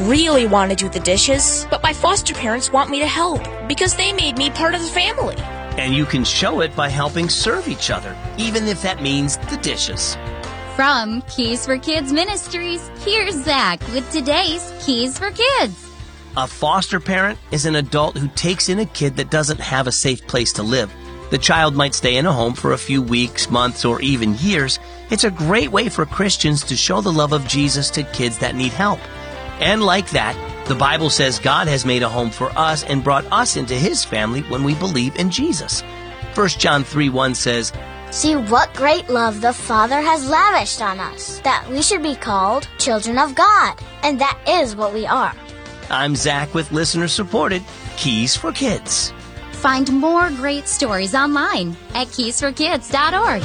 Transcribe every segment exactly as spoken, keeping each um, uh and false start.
really want to do the dishes, but my foster parents want me to help because they made me part of the family. And you can show it by helping serve each other, even if that means the dishes. From Keys for Kids Ministries, here's Zach with today's Keys for Kids. A foster parent is an adult who takes in a kid that doesn't have a safe place to live. The child might stay in a home for a few weeks, months, or even years. It's a great way for Christians to show the love of Jesus to kids that need help. And like that, the Bible says God has made a home for us and brought us into His family when we believe in Jesus. First John three one says, "See what great love the Father has lavished on us, that we should be called children of God. And that is what we are." I'm Zach with listener-supported Keys for Kids. Find more great stories online at keys for kids dot org.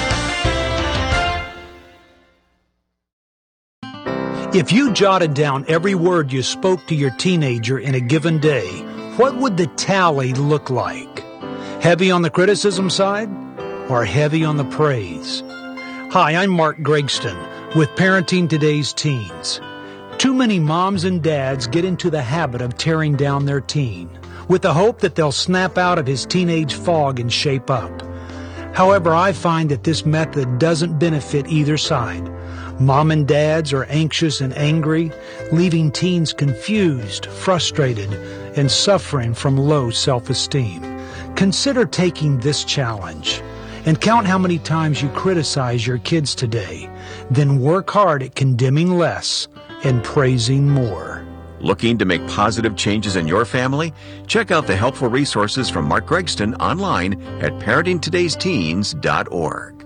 If you jotted down every word you spoke to your teenager in a given day, what would the tally look like? Heavy on the criticism side or heavy on the praise? Hi, I'm Mark Gregston with Parenting Today's Teens. Too many moms and dads get into the habit of tearing down their teen with the hope that they'll snap out of his teenage fog and shape up. However, I find that this method doesn't benefit either side. Mom and dads are anxious and angry, leaving teens confused, frustrated, and suffering from low self-esteem. Consider taking this challenge and count how many times you criticize your kids today. Then work hard at condemning less and praising more. Looking to make positive changes in your family? Check out the helpful resources from Mark Gregston online at parenting todays teens dot org.